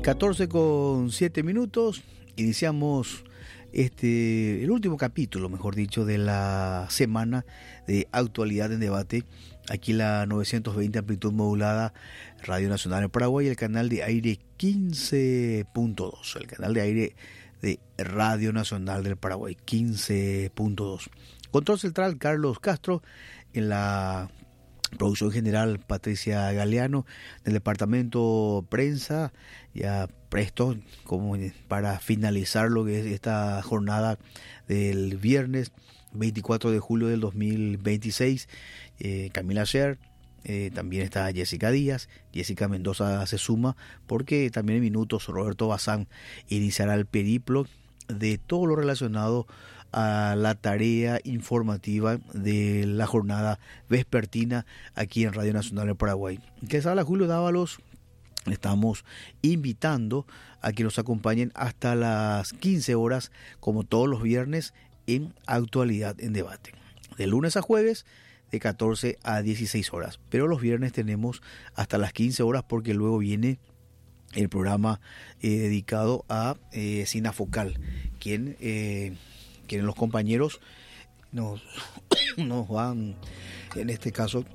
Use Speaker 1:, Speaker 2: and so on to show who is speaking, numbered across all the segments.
Speaker 1: 14:07. Iniciamos el último capítulo, mejor dicho, de la semana de Actualidad en Debate. Aquí la 920 amplitud modulada, Radio Nacional del Paraguay, el canal de aire 15.2, el canal de aire de Radio Nacional del Paraguay 15.2. Control central Carlos Castro, en la producción general Patricia Galeano, del departamento prensa, ya presto como para finalizar lo que es esta jornada del viernes 24 de julio del 2026. Camila Sher, también está Jessica Díaz, Jessica Mendoza se suma porque también en minutos Roberto Bazán iniciará el periplo de todo lo relacionado a la tarea informativa de la jornada vespertina aquí en Radio Nacional del Paraguay. Que les habla Julio Dávalos. Le estamos invitando a que nos acompañen hasta las 15 horas, como todos los viernes, en Actualidad en Debate. De lunes a jueves, de 14 a 16 horas. Pero los viernes tenemos hasta las 15 horas porque luego viene el programa dedicado a Sinafocal, quienes los compañeros nos van, en este caso,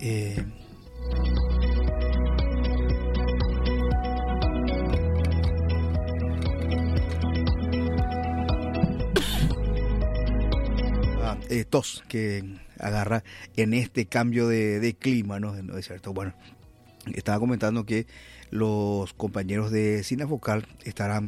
Speaker 1: tos que agarra en este cambio de clima, ¿no? ¿Es cierto? Bueno, estaba comentando que los compañeros de Sinafocal estarán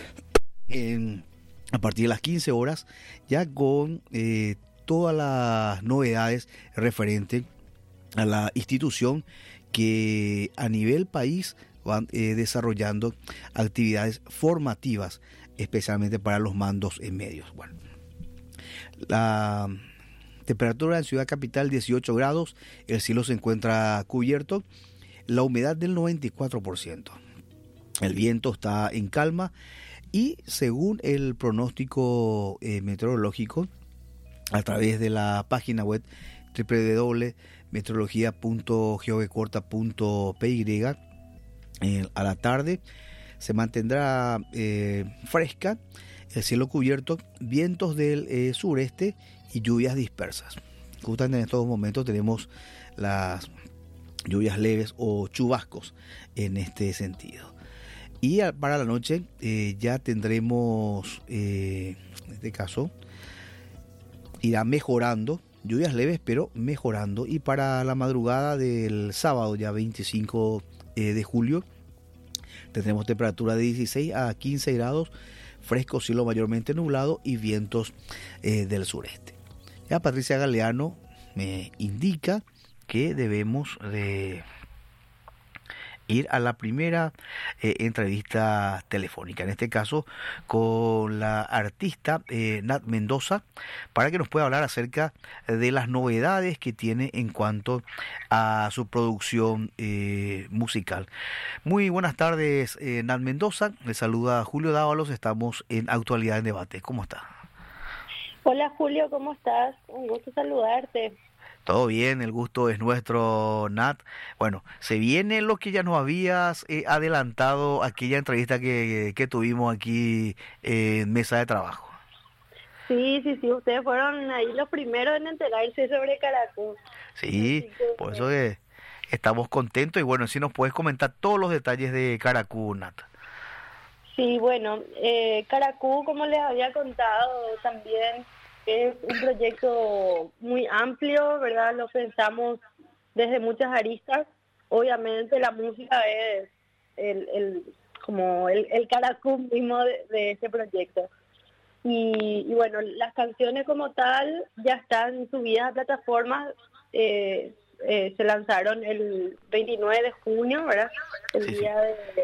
Speaker 1: a partir de las 15 horas ya con todas las novedades referentes a la institución que a nivel país van desarrollando actividades formativas, especialmente para los mandos en medios. Bueno, la temperatura en Ciudad Capital 18 grados, el cielo se encuentra cubierto, la humedad del 94%, el viento está en calma y según el pronóstico meteorológico a través de la página web www.meteorología.govcorta.py, a la tarde se mantendrá fresca, el cielo cubierto, vientos del sureste y lluvias dispersas. Justamente en estos momentos tenemos las lluvias leves o chubascos en este sentido. Y para la noche ya tendremos, en este caso, irá mejorando, lluvias leves pero mejorando. Y para la madrugada del sábado, ya 25 de julio, tendremos temperatura de 16 a 15 grados, fresco, cielo mayormente nublado y vientos del sureste. Ya Patricia Galeano me indica que debemos de ir a la primera entrevista telefónica, en este caso con la artista Nat Mendoza, para que nos pueda hablar acerca de las novedades que tiene en cuanto a su producción musical. Muy buenas tardes, Nat Mendoza, le saluda Julio Dávalos, estamos en Actualidad en Debate. ¿Cómo está?
Speaker 2: Hola Julio, ¿cómo estás? Un gusto saludarte.
Speaker 1: Todo bien, el gusto es nuestro, Nat. Bueno, se viene lo que ya nos habías adelantado aquella entrevista que tuvimos aquí en Mesa de Trabajo.
Speaker 2: Sí, ustedes fueron ahí los primeros en enterarse sobre Caracú.
Speaker 1: Sí, por eso que estamos contentos y bueno, si nos puedes comentar todos los detalles de Caracú, Nat.
Speaker 2: Sí, bueno, Caracú, como les había contado también, es un proyecto muy amplio, ¿verdad? Lo pensamos desde muchas aristas. Obviamente la música es el Caracú mismo de este proyecto. Y bueno, las canciones como tal ya están subidas a plataformas. Se lanzaron el 29 de junio, ¿verdad? El día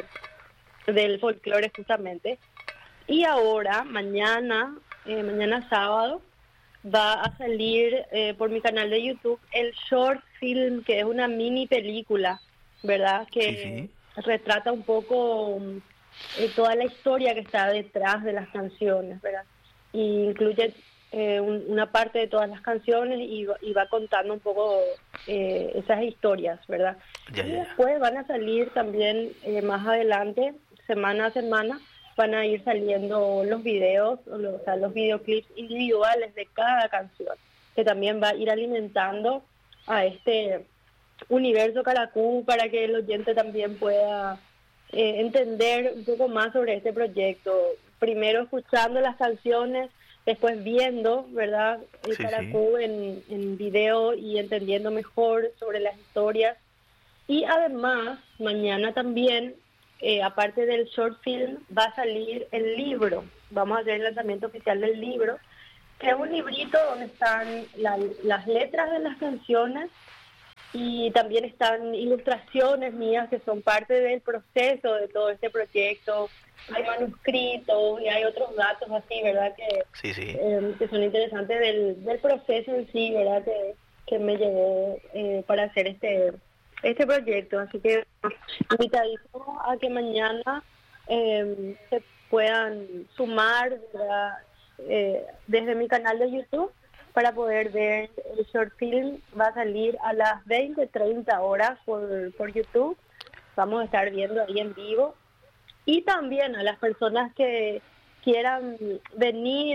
Speaker 2: del folclore justamente. Y ahora, mañana sábado, va a salir por mi canal de YouTube el short film, que es una mini película, ¿verdad? Que retrata un poco toda la historia que está detrás de las canciones, ¿verdad? Y incluye una parte de todas las canciones y va contando un poco esas historias, ¿verdad? Y después van a salir también más adelante, semana a semana van a ir saliendo los videos, o sea, los videoclips individuales de cada canción, que también va a ir alimentando a este universo Caracú para que el oyente también pueda entender un poco más sobre este proyecto. Primero escuchando las canciones, después viendo, ¿verdad?, el Caracú en video y entendiendo mejor sobre las historias. Y además, mañana también, aparte del short film, va a salir el libro. Vamos a hacer el lanzamiento oficial del libro, que es un librito donde están las letras de las canciones y también están ilustraciones mías que son parte del proceso de todo este proyecto. Hay manuscritos y hay otros datos así, ¿verdad?, que son interesantes del proceso en sí, ¿verdad?, que me llevó para hacer este proyecto. Así que invitadísimo a que mañana se puedan sumar, ¿verdad?, desde mi canal de YouTube para poder ver el short film. Va a salir a las 20:30 horas por YouTube. Vamos a estar viendo ahí en vivo. Y también a las personas que quieran venir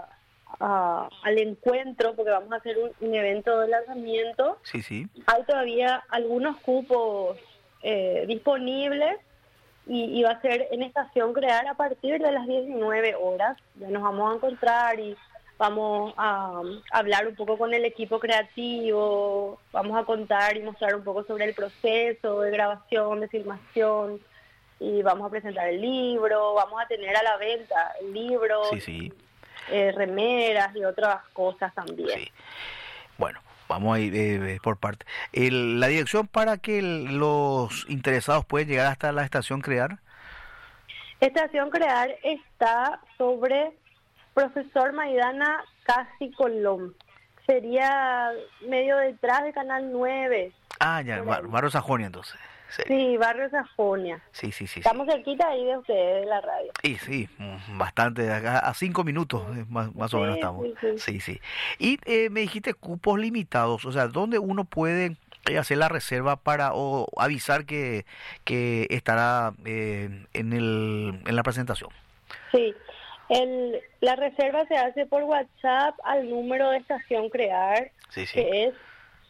Speaker 2: al encuentro, porque vamos a hacer un evento de lanzamiento. Hay todavía algunos cupos disponibles y va a ser en Estación Crear a partir de las 19 horas. Ya nos vamos a encontrar y vamos a hablar un poco con el equipo creativo, vamos a contar y mostrar un poco sobre el proceso de grabación, de filmación, y vamos a presentar el libro, vamos a tener a la venta el libro, remeras y otras cosas también.
Speaker 1: Bueno, vamos a ir por parte. La dirección para que los interesados puedan llegar hasta la Estación Crear.
Speaker 2: Estación Crear está sobre Profesor Maidana Casi Colón. Sería medio detrás de Canal 9.
Speaker 1: Ah, ya, Barrio Sajonia entonces.
Speaker 2: Sí, Barrio Sajonia.
Speaker 1: Sí.
Speaker 2: Estamos cerquita ahí de ustedes, de la radio.
Speaker 1: Sí, bastante, a 5 minutos más o menos estamos. Sí. Y me dijiste cupos limitados, o sea, ¿dónde uno puede hacer la reserva o avisar que estará en la presentación?
Speaker 2: Sí, la reserva se hace por WhatsApp al número de Estación Crear, que es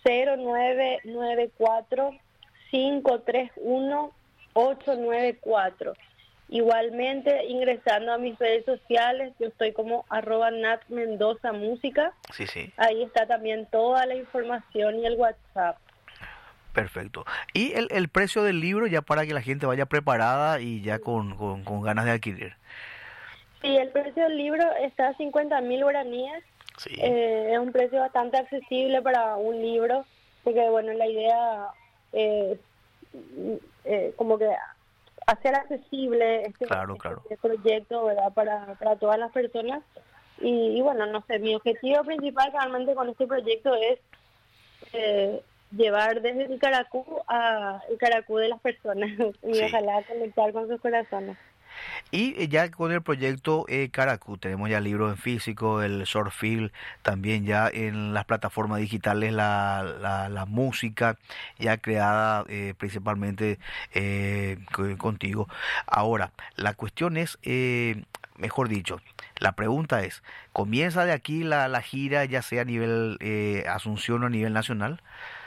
Speaker 2: 0994-531-894. Igualmente, ingresando a mis redes sociales, yo estoy como @NatMendozaMúsica. Ahí está también toda la información y el WhatsApp.
Speaker 1: Perfecto. ¿Y el precio del libro, ya para que la gente vaya preparada y ya con ganas de adquirir?
Speaker 2: Sí, el precio del libro está a 50.000 guaraníes. Es un precio bastante accesible para un libro, porque bueno, la idea es como que hacer accesible este proyecto, ¿verdad?, para todas las personas. Y bueno, no sé, mi objetivo principal realmente con este proyecto es llevar desde el Caracú a el Caracú de las personas y ojalá conectar con sus corazones.
Speaker 1: Y ya con el proyecto Caracú, tenemos ya libros en físico, el short film, también ya en las plataformas digitales la música ya creada principalmente contigo. Ahora, la cuestión es, mejor dicho, la pregunta es, ¿comienza de aquí la gira ya sea a nivel Asunción o a nivel nacional?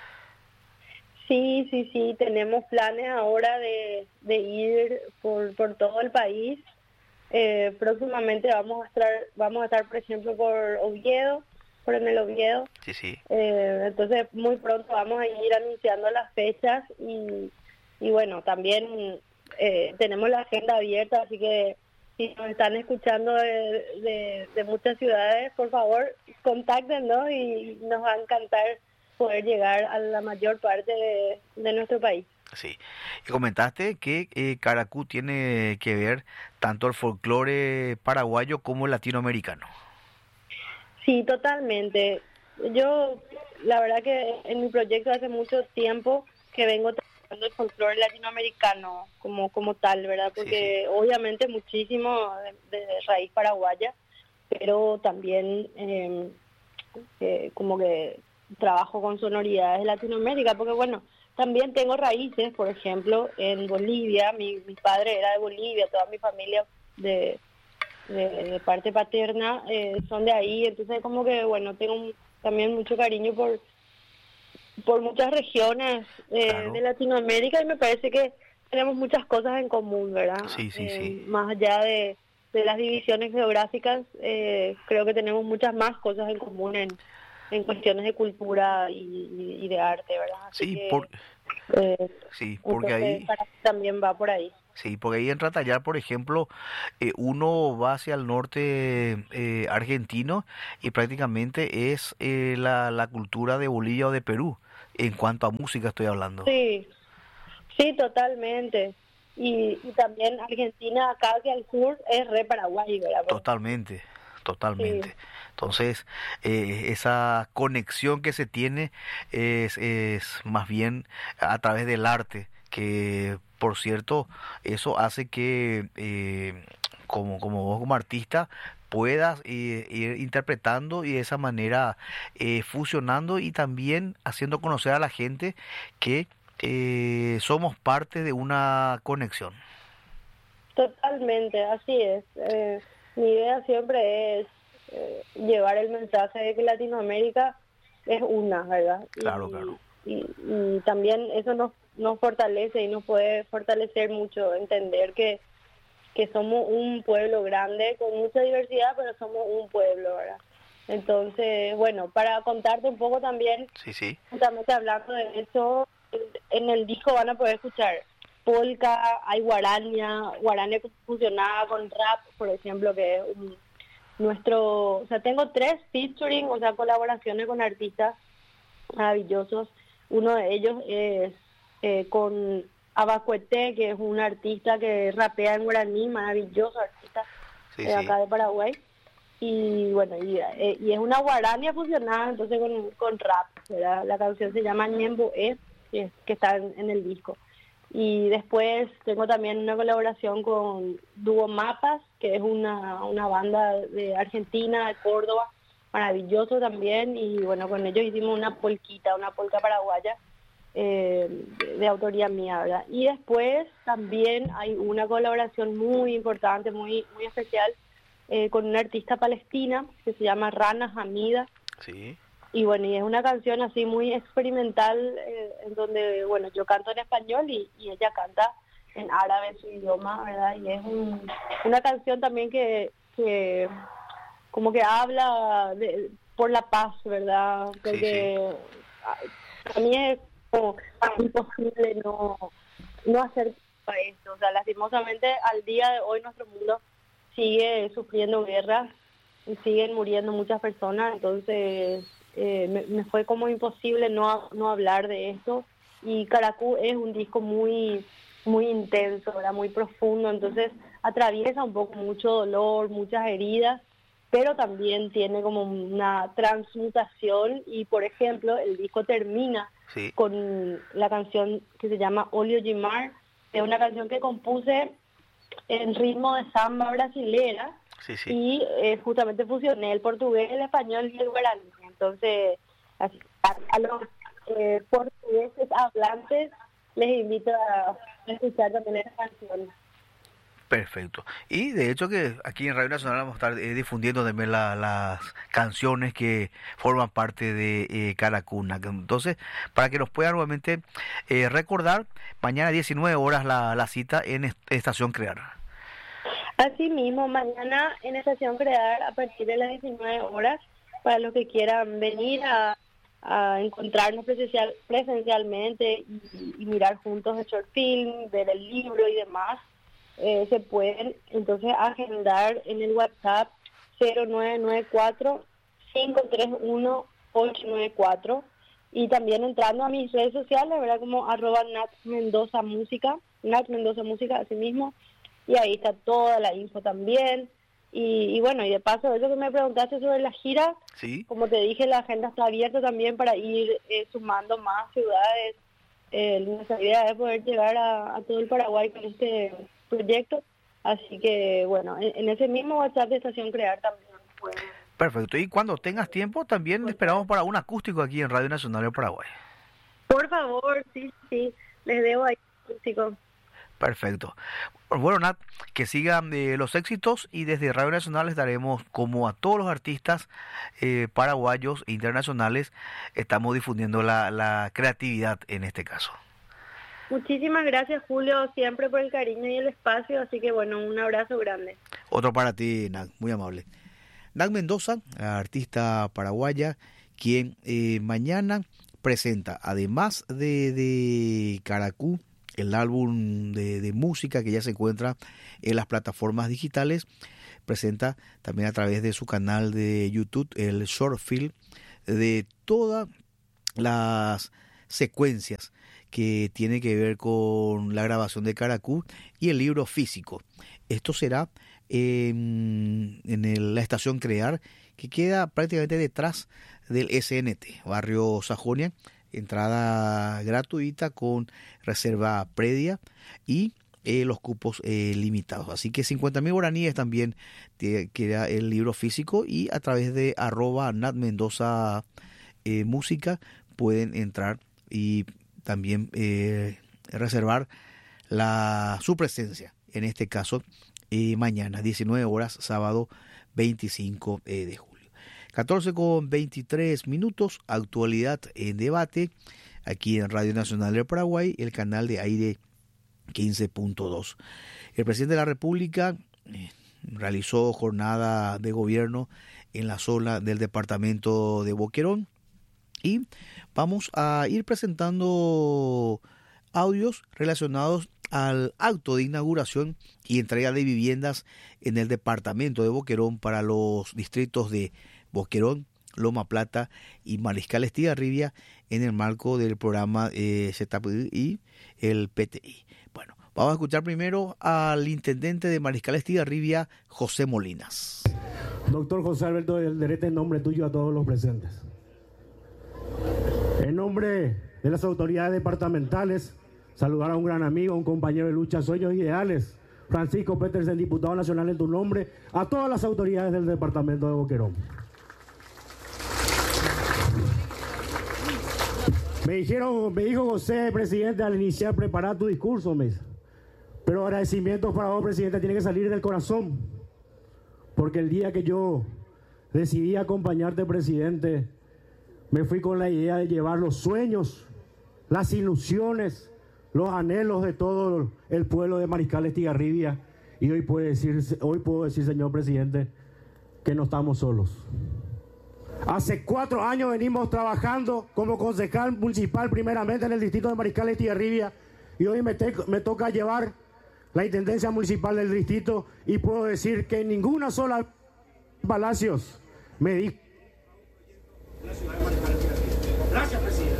Speaker 2: Sí, tenemos planes ahora de ir por todo el país. Próximamente vamos a estar, por ejemplo, por en el Oviedo. Entonces muy pronto vamos a ir anunciando las fechas y bueno, también tenemos la agenda abierta, así que si nos están escuchando de muchas ciudades, por favor, contáctenos y nos va a encantar poder llegar a la mayor parte de nuestro país.
Speaker 1: Sí, y comentaste que Caracú tiene que ver tanto el folclore paraguayo como el latinoamericano.
Speaker 2: Sí, totalmente. Yo, la verdad que en mi proyecto hace mucho tiempo que vengo trabajando el folclore latinoamericano como tal, ¿verdad? Porque obviamente muchísimo de raíz paraguaya, pero también como que trabajo con sonoridades de Latinoamérica, porque bueno, también tengo raíces, por ejemplo, en Bolivia. Mi padre era de Bolivia, toda mi familia de parte paterna son de ahí. Entonces, como que, bueno, tengo también mucho cariño por muchas regiones
Speaker 1: Claro.
Speaker 2: de Latinoamérica, y me parece que tenemos muchas cosas en común, ¿verdad?
Speaker 1: Sí, sí, sí.
Speaker 2: Más allá de las divisiones geográficas, creo que tenemos muchas más cosas en común en cuestiones de cultura y de arte, ¿verdad? Así
Speaker 1: Sí,
Speaker 2: que eh,
Speaker 1: sí, porque
Speaker 2: entonces
Speaker 1: ahí,
Speaker 2: para mí también va por ahí.
Speaker 1: sí, porque ahí en Ratallar, por ejemplo, uno va hacia el norte argentino y prácticamente es la cultura de Bolivia o de Perú, en cuanto a música estoy hablando.
Speaker 2: Sí, sí, totalmente. Y también Argentina, acá hacia el sur, es re Paraguay, ¿verdad?
Speaker 1: Totalmente,
Speaker 2: Sí,
Speaker 1: totalmente. Entonces, esa conexión que se tiene es más bien a través del arte, que por cierto, eso hace que como vos como artista puedas ir interpretando y de esa manera fusionando y también haciendo conocer a la gente que somos parte de una conexión.
Speaker 2: totalmente, así es. Mi idea siempre es llevar el mensaje de que Latinoamérica es una, ¿verdad?
Speaker 1: Claro, claro.
Speaker 2: Y también eso nos fortalece y nos puede fortalecer mucho entender que somos un pueblo grande con mucha diversidad, pero somos un pueblo, ¿verdad? Entonces, bueno, para contarte un poco también,
Speaker 1: Sí, sí.
Speaker 2: justamente hablando de eso, en el disco van a poder escuchar polka, hay guarania fusionada con rap, por ejemplo, que es o sea, tengo 3 featuring, o sea, colaboraciones con artistas maravillosos. Uno de ellos es con Abacuete, que es un artista que rapea en guaraní, maravilloso artista
Speaker 1: Sí, sí.
Speaker 2: acá de Paraguay. Y bueno, y es una guarania fusionada entonces con rap, ¿verdad? La canción se llama Ñembo que está en el disco. Y después tengo también una colaboración con Dúo Mapas, que es una banda de Argentina, de Córdoba, maravilloso también. Y bueno, con ellos hicimos una polca paraguaya de autoría mía, ¿verdad? Y después también hay una colaboración muy importante, muy, muy especial, con una artista palestina que se llama Rana Hamida.
Speaker 1: Sí.
Speaker 2: Y bueno, y es una canción así muy experimental, en donde, bueno, yo canto en español y ella canta en árabe, su idioma, ¿verdad? Y es una canción también que como que habla por la paz, ¿verdad?
Speaker 1: Sí, sí.
Speaker 2: Porque a mí es como imposible no hacer esto. O sea, lastimosamente al día de hoy nuestro mundo sigue sufriendo guerras y siguen muriendo muchas personas, entonces me fue como imposible no hablar de esto. Y Caracú es un disco muy muy intenso, ¿verdad? Muy profundo, entonces atraviesa un poco mucho dolor, muchas heridas, pero también tiene como una transmutación. Y por ejemplo el disco termina
Speaker 1: Sí.
Speaker 2: con la canción que se llama Olio Gimar, que es una canción que compuse en ritmo de samba brasilera,
Speaker 1: Sí, sí.
Speaker 2: y justamente fusioné el portugués, el español y el guaraní. Entonces, a los portugueses hablantes les invito a escuchar también esa canción.
Speaker 1: Perfecto. Y de hecho que aquí en Radio Nacional vamos a estar difundiendo también las canciones que forman parte de Caracuna. Entonces, para que nos puedan nuevamente recordar, mañana 19 horas la cita en Estación Crear.
Speaker 2: Así mismo, mañana en Estación Crear, a partir de las 19 horas, para los que quieran venir a encontrarnos presencialmente y mirar juntos el short film, ver el libro y demás, se pueden entonces agendar en el WhatsApp 0994-531-894, y también entrando a mis redes sociales, ¿verdad? Como @NatMendozaMúsica, Nat Mendoza Música, así mismo, y ahí está toda la info también. Y bueno, y de paso, eso que me preguntaste sobre la gira,
Speaker 1: Sí.
Speaker 2: como te dije, la agenda está abierta también para ir sumando más ciudades. Nuestra idea es poder llegar a todo el Paraguay con este proyecto, así que bueno, en ese mismo WhatsApp de Estación Crear también pueden.
Speaker 1: Perfecto. Y cuando tengas tiempo, también esperamos para un acústico aquí en Radio Nacional del Paraguay.
Speaker 2: Por favor, sí, sí, les debo ahí, chicos.
Speaker 1: Perfecto. Bueno, Nat, que sigan los éxitos y desde Radio Nacional les daremos, como a todos los artistas paraguayos e internacionales, estamos difundiendo la creatividad en este caso.
Speaker 2: Muchísimas gracias, Julio, siempre por el cariño y el espacio, así que bueno, un abrazo grande.
Speaker 1: Otro para ti, Nat, muy amable. Nat Mendoza, artista paraguaya, quien mañana presenta, además de Caracú, el álbum de música que ya se encuentra en las plataformas digitales, presenta también a través de su canal de YouTube el short film de todas las secuencias que tiene que ver con la grabación de Caracú y el libro físico. Esto será en la estación Crear, que queda prácticamente detrás del SNT, barrio Sajonia. Entrada gratuita con reserva previa y los cupos limitados. Así que 50.000 guaraníes también queda el libro físico, y a través de @NatMendoza música pueden entrar y también reservar su presencia, en este caso mañana 19 horas, sábado 25 de julio. 14:23, actualidad en debate, aquí en Radio Nacional del Paraguay, el canal de aire 15.2. El presidente de la República realizó jornada de gobierno en la zona del departamento de Boquerón, y vamos a ir presentando audios relacionados al acto de inauguración y entrega de viviendas en el departamento de Boquerón para los distritos de Boquerón, Loma Plata y Mariscal Estigarribia, en el marco del programa ZPI y el PTI. Bueno, vamos a escuchar primero al intendente de Mariscal Estigarribia, José Molinas.
Speaker 3: Doctor José Alberto Alderete, en nombre tuyo a todos los presentes. En nombre de las autoridades departamentales, saludar a un gran amigo, un compañero de lucha, Sueños Ideales, Francisco Petersen, diputado nacional, en tu nombre, a todas las autoridades del departamento de Boquerón. Me dijo José, presidente, al iniciar, preparar tu discurso, pero agradecimientos para vos, presidente, tiene que salir del corazón, porque el día que yo decidí acompañarte, presidente, me fui con la idea de llevar los sueños, las ilusiones, los anhelos de todo el pueblo de Mariscal Estigarribia, y hoy puedo decir, señor presidente, que no estamos solos. Hace 4 años venimos trabajando como concejal municipal, primeramente en el distrito de Mariscal Estigarribia, y hoy me toca llevar la intendencia municipal del distrito, y puedo decir que en ninguna sola Palacios me di. Gracias, presidente.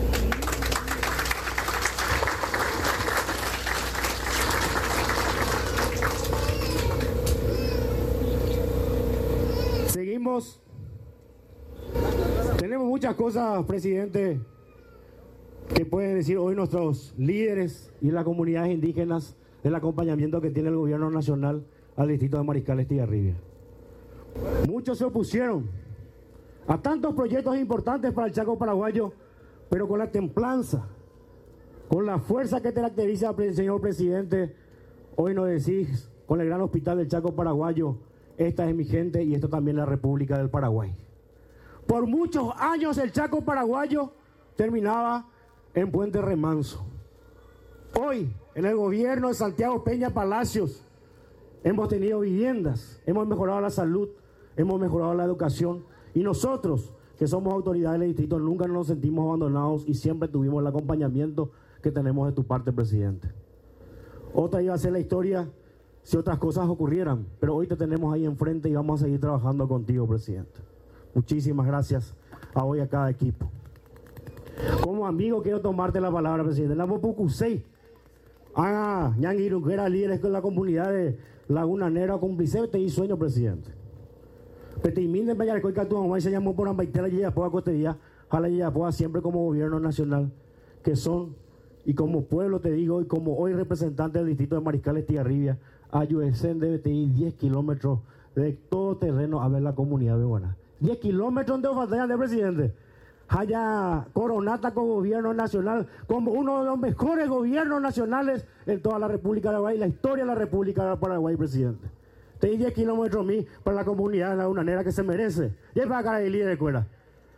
Speaker 3: Seguimos. Tenemos muchas cosas, presidente, que pueden decir hoy nuestros líderes y las comunidades indígenas del acompañamiento que tiene el gobierno nacional al distrito de Mariscal Estigarribia. Muchos se opusieron a tantos proyectos importantes para el Chaco paraguayo, pero con la templanza, con la fuerza que te caracteriza, señor presidente, hoy nos decís, con el gran hospital del Chaco paraguayo, esta es mi gente y esto también es la República del Paraguay. Por muchos años el Chaco paraguayo terminaba en Puente Remanso. Hoy, en el gobierno de Santiago Peña Palacios, hemos tenido viviendas, hemos mejorado la salud, hemos mejorado la educación, y nosotros, que somos autoridades del distrito, nunca nos sentimos abandonados y siempre tuvimos el acompañamiento que tenemos de tu parte, presidente. Otra iba a ser la historia si otras cosas ocurrieran, pero hoy te tenemos ahí enfrente y vamos a seguir trabajando contigo, presidente. Muchísimas gracias a hoy a cada equipo. Como amigo quiero tomarte la palabra, presidente. La Mopucusei, Ñanguiru, que era líderes con la comunidad de Laguna Negra, cumpliciente y sueño, presidente. Petimín de Mayarcoy, que tu mamá se llamó por Ambaitela y Yapoa Costería, Jala y Yapoa, siempre como gobierno nacional, que son, y como pueblo te digo, y como hoy representante del distrito de Mariscal Estigarribia, ayudecen de BTI 10 kilómetros de todo terreno a ver la comunidad de Buena. 10 kilómetros de batalla de presidente. haya coronata con gobierno nacional como uno de los mejores gobiernos nacionales en toda la República de Paraguay, la historia de la República de Paraguay, presidente. Te 10 kilómetros mí para la comunidad de Laguna Negra que se merece. Y es para cara de líder de escuela.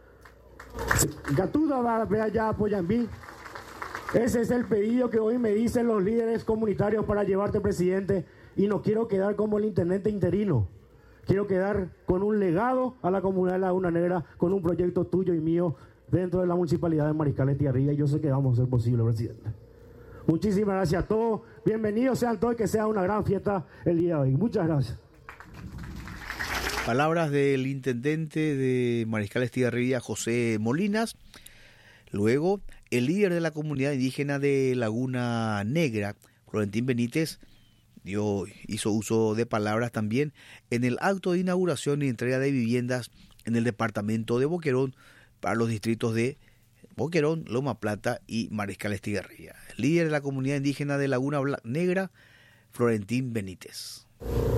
Speaker 3: Gatuda va a ver allá Poyambí. Ese es el pedido que hoy me dicen los líderes comunitarios para llevarte, presidente. Y no quiero quedar como el intendente interino. Quiero quedar con un legado a la comunidad de Laguna Negra, con un proyecto tuyo y mío dentro de la municipalidad de Mariscal Estigarribia. Y yo sé que vamos a hacer posible, presidente. Muchísimas gracias a todos. Bienvenidos sean todos y que sea una gran fiesta el día de hoy. Muchas gracias.
Speaker 1: Palabras del intendente de Mariscal Estigarribia, José Molinas. Luego, el líder de la comunidad indígena de Laguna Negra, Florentín Benítez, hizo uso de palabras también en el acto de inauguración y entrega de viviendas en el departamento de Boquerón para los distritos de Boquerón, Loma Plata y Mariscal Estigarribia. El líder de la comunidad indígena de Laguna Negra, Florentín Benítez.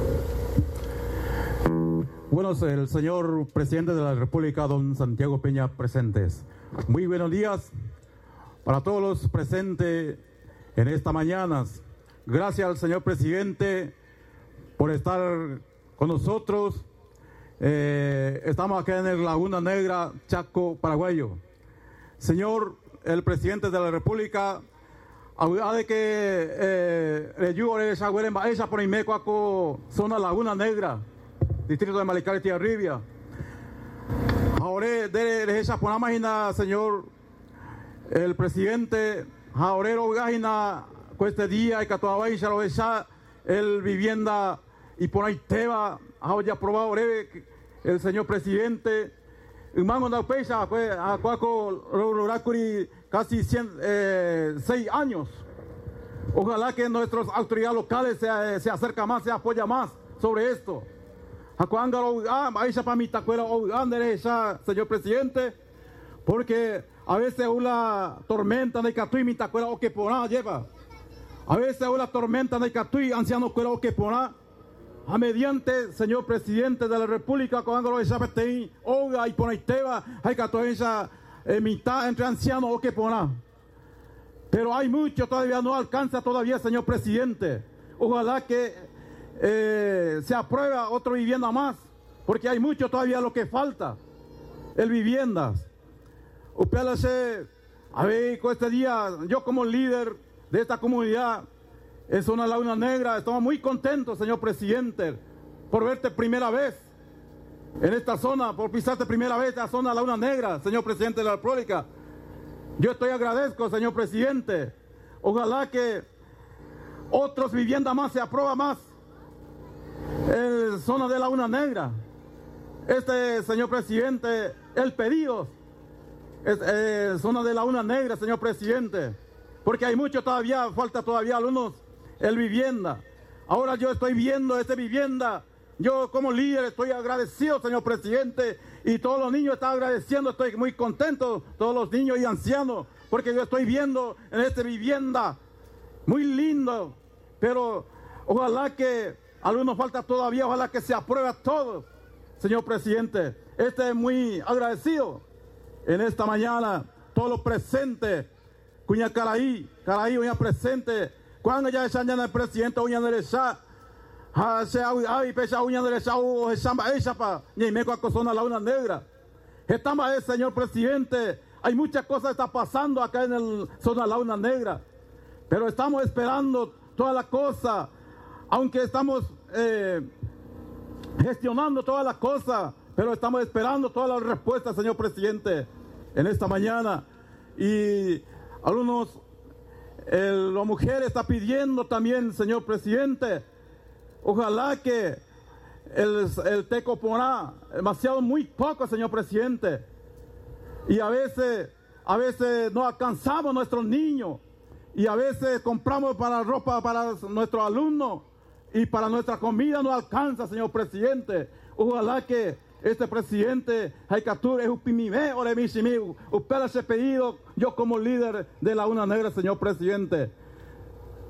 Speaker 4: Bueno, el señor presidente de la República, don Santiago Peña, presentes. Muy buenos días para todos los presentes en esta mañana. Gracias al señor presidente por estar con nosotros. Estamos acá en el Laguna Negra, Chaco, paraguayo. Señor, el presidente de la República, de que ella por Imecuaco, zona Laguna Negra, distrito de Mariscal Estigarribia. Ahora de esa por la máquina, señor, el presidente, ahora gágina este día y que todavía ya lo esa el vivienda y por ahí teba, ya aprobado el señor presidente. Mango da pecha fue a Cuaco casi 6 años. Ojalá que nuestras autoridades locales se acercan más, se apoya más sobre esto. Señor presidente, porque a veces una tormenta de Catuí, mi tacuera o que por lleva. A veces una tormenta de Catuí, anciano cuera o que por a mediante, señor presidente de la República, cuando lo Chapetei, Oga y Ponaiteva, hay catoenza mitad entre ancianos o que pona. Pero hay mucho, todavía no alcanza todavía, señor presidente. Ojalá que se aprueba otra vivienda más, porque hay mucho todavía lo que falta. El viviendas. Upélase, a ver, con este día, yo como líder de esta comunidad, en zona Laguna Negra, estamos muy contentos, señor presidente, por verte primera vez en esta zona, por pisarte primera vez en la zona Laguna Negra, señor presidente de la República. Yo estoy agradezco, señor presidente. Ojalá que otras viviendas más se aprueba más en zona de Laguna Negra. Señor presidente, el pedido es zona de Laguna Negra, señor presidente, porque hay mucho todavía, falta todavía algunos el vivienda. Ahora yo estoy viendo esta vivienda. Yo como líder estoy agradecido, señor presidente, y todos los niños están agradeciendo. Estoy muy contento, todos los niños y ancianos, porque yo estoy viendo en esta vivienda muy lindo. Pero ojalá que algunos falta todavía, ojalá que se apruebe todo, señor presidente. Es muy agradecido en esta mañana, todos los presentes. Cuña Caraí, uña presente. Cuando ya esa el presidente uña derecha, se hay pecha uña derecha o esa ella pa ni me zona Laguna Negra. Estamos señor presidente, hay muchas cosas que están pasando acá en el zona Laguna Negra, pero estamos esperando todas las cosas, aunque estamos gestionando todas las cosas, pero estamos esperando todas las respuestas, señor presidente, en esta mañana. Y algunos la mujer está pidiendo también, señor presidente, ojalá que el teco poná demasiado muy poco, señor presidente, y a veces no alcanzamos nuestros niños, y a veces compramos para ropa para nuestros alumnos y para nuestra comida no alcanza, señor presidente. Ojalá que este presidente Haikatur es upimime o remishimi upela ese pedido yo como líder de la Laguna Negra, señor presidente.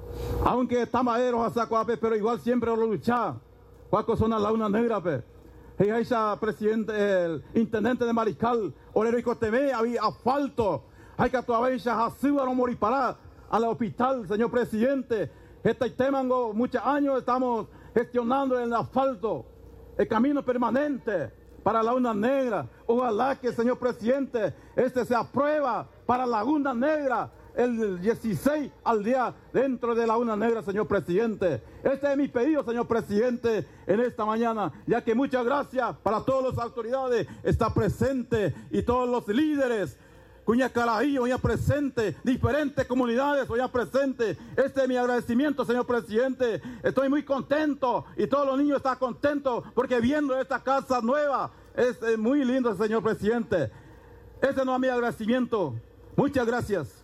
Speaker 4: Aunque está madero a saco, pero igual siempre lo lucha. ¿Cuál son la Laguna Negra, pe? presidente, el intendente de Mariscal, Orero y Cotemé, había asfalto. Hay que todavía a no morir para al hospital, señor presidente. Este tema, muchos años estamos gestionando el asfalto, el camino permanente para Laguna Negra. Ojalá que, señor presidente, se aprueba para Laguna Negra el 16 al día dentro de Laguna Negra, señor presidente. Este es mi pedido, señor presidente, en esta mañana, ya que muchas gracias para todas las autoridades, está presente, y todos los líderes, Cuña Caraí, hoy presente, diferentes comunidades, hoy presente. Este es mi agradecimiento, señor presidente. Estoy muy contento y todos los niños están contentos porque viendo esta casa nueva es muy lindo, señor presidente. Ese no es mi agradecimiento. Muchas gracias.